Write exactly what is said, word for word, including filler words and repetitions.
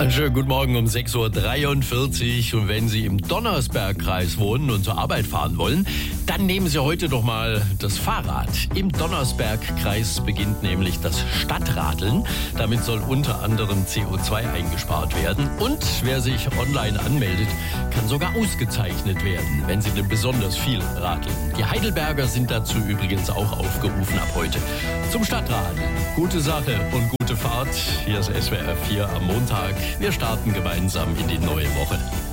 Einen schönen guten Morgen um sechs Uhr dreiundvierzig. Und wenn Sie im Donnersbergkreis wohnen und zur Arbeit fahren wollen, dann nehmen Sie heute doch mal das Fahrrad. Im Donnersbergkreis beginnt nämlich das Stadtradeln. Damit soll unter anderem C O zwei eingespart werden. Und wer sich online anmeldet, kann sogar ausgezeichnet werden, wenn Sie denn besonders viel radeln. Die Heidelberger sind dazu übrigens auch aufgerufen ab heute zum Stadtradeln. Gute Sache und gute Fahrt. Hier ist S W R vier am Montag. Wir starten gemeinsam in die neue Woche.